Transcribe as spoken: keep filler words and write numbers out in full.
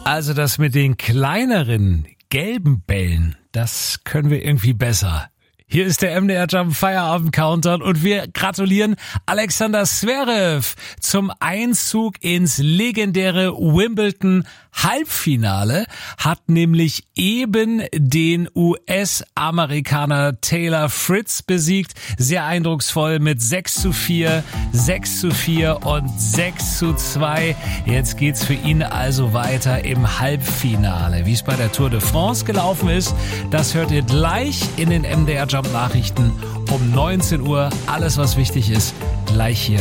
Also das mit den kleineren gelben Bällen, das können wir irgendwie besser. Hier ist der M D R Jump Feierabend Countdown und wir gratulieren Alexander Zverev zum Einzug ins legendäre Wimbledon Halbfinale, hat nämlich eben den U S-Amerikaner Taylor Fritz besiegt. Sehr eindrucksvoll mit sechs zu vier, sechs zu vier und sechs zu zwei. Jetzt geht's für ihn also weiter im Halbfinale. Wie es bei der Tour de France gelaufen ist, das hört ihr gleich in den M D R Jump Nachrichten um neunzehn Uhr. Alles, was wichtig ist, gleich hier.